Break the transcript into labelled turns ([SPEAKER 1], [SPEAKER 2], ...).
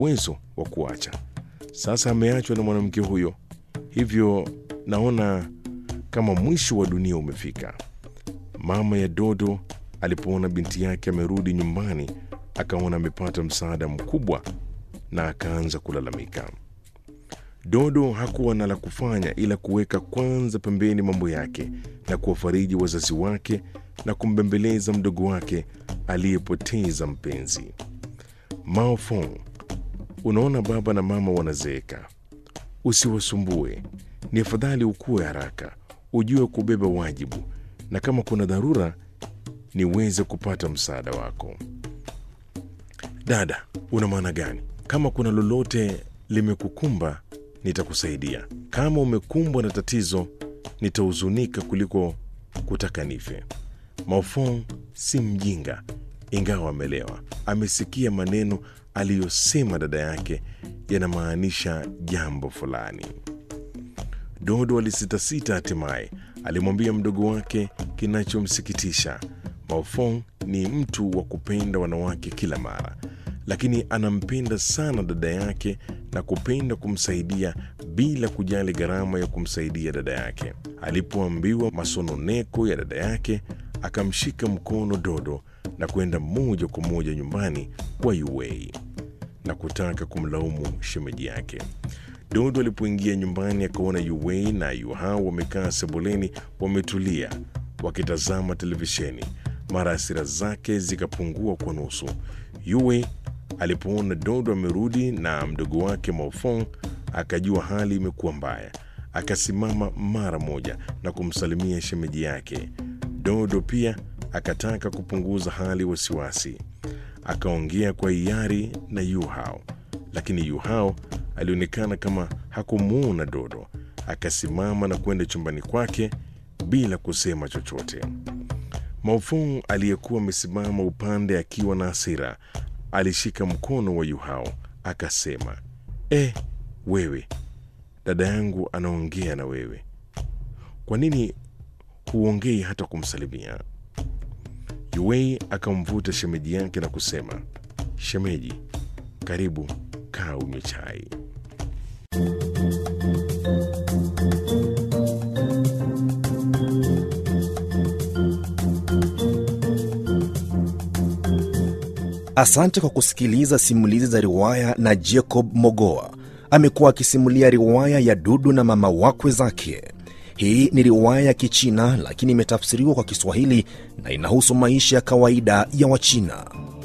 [SPEAKER 1] uwezo wa kuacha. Sasa ameachwa na mwanamke huyo, hivyo naona kama mwisho wa dunia umefika. Mama ya Dodo alipoona binti yake amerudi nyumbani, akaona amepata msaada mkubwa na akaanza kulalamika. Dodo hakuwa na la kufanya ila kuweka kwanza pembeni mambo yake na kuwafariji wazazi wake na kumbembeleza mdogo wake aliyepoteza mpenzi. Mao Fong, unaona baba na mama wanazeeka. Usiwasumbue. Ni afadhali ukue haraka, ujue kubeba wajibu, na kama kuna dharura niweze kupata msaada wako. Dada, una maana gani? Kama kuna lolote limekukumba nitakusaidia. Kama umekumbwa na tatizo nitahuzunika kuliko kutaka nife. Mao Fong si mjinga, ingawa amelewa. Amesikia maneno aliyosema dada yake yanamaanisha jambo fulani. Dodo alisitasita, hatimaye alimwambia mdogo wake kinachomsikitisha. Mao Fong ni mtu wa kupenda wanawake kila mara, lakini anampenda sana dada yake na kupenda kumsaidia bila kujali gharama ya kumsaidia dada yake. Alipoambiwa masononeko ya dada yake, akamshika mkono Dodo na kwenda moja kwa moja nyumbani kwa Yuwei na kutaka kumlaumu shemeji yake. Dodo alipoingia nyumbani akaona Yuwei na Yu Hao wamekaa sebuleni wametulia wakitazama televisheni. Mara hasira zake zikapungua kwa nusu. Yuwei alipoona Dodo amerudi na mdogo wake Mao Fong, akajua hali imekuwa mbaya. Akasimama mara moja na kumsalimia shemeji yake. Dodo pia akataka kupunguza hali wasiwasi. Akaongea kwa hiari na Yu Hao, lakini Yu Hao alionekana kama hakumuona Dodo. Akasimama na kwenda chumbani kwake bila kusema chochote. Mao Fong aliyekuwa amesimama upande akiwa na hasira alishika mkono wa Yu Hao akasema, wewe, dada yangu anaongea na wewe. Kwa nini huongei hata kumsalimia? Yuwei akamvuta shemeji yake na kusema, shemeji, karibu, kaa unywe chai.
[SPEAKER 2] Asante kwa kusikiliza simulizi za riwaya na Jacob Mogoa. Amekuwa akisimulia riwaya ya Dudu na mama wakwe zake. Hii ni riwaya ya Kichina lakini imetafsiriwa kwa Kiswahili na inahusu maisha ya kawaida ya Wachina.